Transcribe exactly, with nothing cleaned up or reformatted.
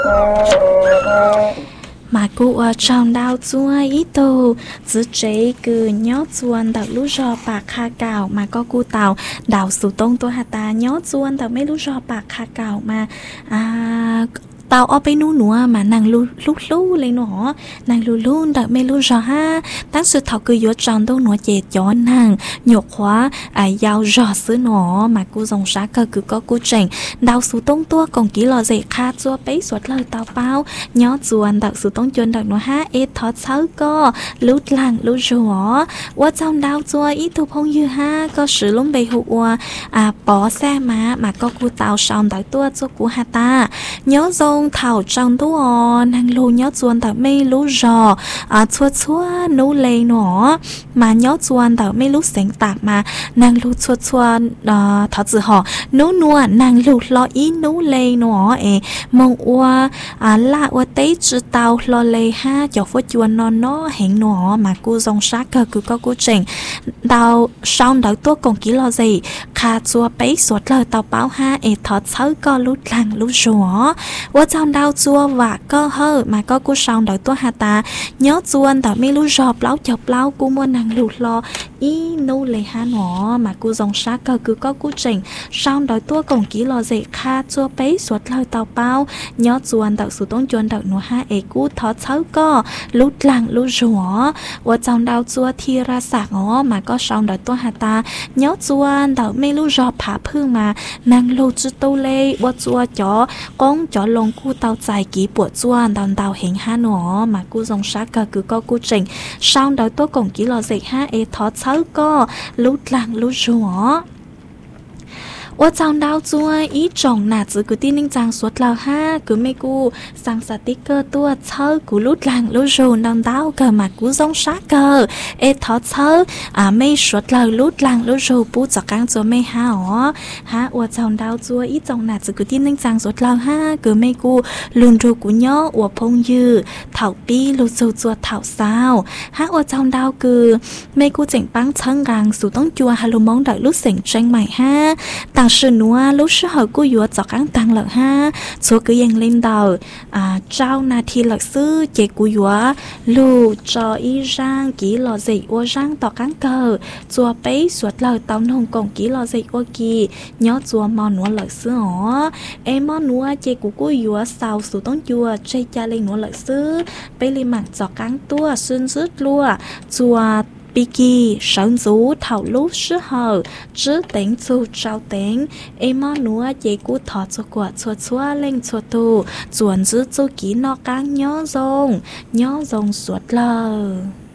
mà cụ ở trong đào chua ý tô giữ chế cứ nhó chuan đào lú rò bạc kha cào mà có cụ tàu đào sủ tông tôi hạt ta nhó chuan đào mấy lú rò bạc kha cào mà à tao ở bên núi nữa mà nàng lu lu lu lên nó nàng lu lu đợi mê lu rõ ha当时头cứ vô trong đâu nó chè chó nàng nhục hóa à giàu rõ xứ nó mà cô dòng sát cơ cứ có cô trình đào số tông tua còn kỹ lò dễ kha chua bấy suốt lời tao bao nhó chuồn đào số tông chuồn đào nó ha ê thọ sáu co lút làng lút rủa qua trong đào chua ít thu phong như ha có sự lúng bề hụa à bỏ xe mà mà có cô tàu xong đào tua cho cô ha ta nhớ dông thảo trong tú o nàng lu nhớ chuồn tàu mê lu rò à chua chua nấu lê nó mà nhớ chuồn tàu mê lu sánh tạc mà nàng lu chua chua à thọ tự họ nấu nua nàng lu lo ý nấu lê nó ê mong ua à la ua tế chữ tàu lo lê ha cho phốt chuồn nó nó hẹn nó mà cô dòng sát cơ cứ có cô trình đào xong đào tua còn kỹ lo gì kha chua bấy suốt lời tàu báo ha ê thọ sáu co lút làng lút rùaว่าเจ้าดาวจัวว่าก็เฮอมาก็กูสองดอยตัวหาตาเนาะจวนแต่ไม่รู้จอบเล้าจอบเล้ากูมัวนังหลุดรออีนู่เลยฮะหนอมากูจงซักก็คือก็กูเจ๋งสองดอยตัวกงกี้รอเจคาจัวไปสวดเลยเตาเป้าเนาะจวนแต่สุดต้องจวนดอกหนัวฮะเอกูทอดเช้าก็ลุดหลังลุดจัวว่าเจ้าดาวจัวทีราศักอ๋อมาก็สองดอยตัวหาตาเนาะจวนแต่ไม่รู้จอบผาพึ่งมานังลุดจุดโตเลยว่าจัวจ่อกงจ่อลงกูเตาใจกี่ปวดจวนดอนเตาเห็นฮะหนอมากูจงซักก็คือก็กูเจ๋งสองดอยตัวกงกี้รอเจฮะเอทอดเช้าก็ลุดหลังลุดจัวว่าจำดาวจัวอีจงหนาจือกูที่นิ่งจางสวดเราห้ากูไม่กูสั่งสติกเกอร์ตัวเชอกูลุดหลังลุดจูนดาวเกิดมากูซงชักเกอร์เอทอเชออ่าไม่สวดเราลุดหลังลุดจูปูจากกลางจัวไม่หาอ๋อฮะว่าจำดาวจัวอีจงหนาจือกูที่นิ่งจางสวดเราห้ากูไม่กูลุนรูกูย่อว่าพงยือเถาปีลุดจูจัวเถาสาวฮะว่าจำดาวคือไม่กูเจ๋งปังเชิงรังสู่ต้องจัวฮาลูมองดักลุดเสียงเจงใหม่ฮะต่างsự núa lúc sơ hở của vua cho cán tăng lợn ha số cứ dành lên đầu à trao na thi lợn sư chế của vua lù cho y rang kỹ lò dậy ô rang tỏ cán cờ chùa bấy suốt lời tao nông còn kỹ lò dậy ô kỳ nhớ chùa mò núa lợn sư hả em mò núa chế của của vua sau số tông chùa chơi cha lên núa lợn sư bấy li mặt cho cán tua xuyên rứt lùa chùa bì kỳ sơn rú thảo lúc sứ hờ chứ tính chu trao tính em mò núa dễ cú thọ cho quả chua chua lên chua tu chuẩn giữ chu kỹ nó càng nhớ rong nhớ rong suốt lời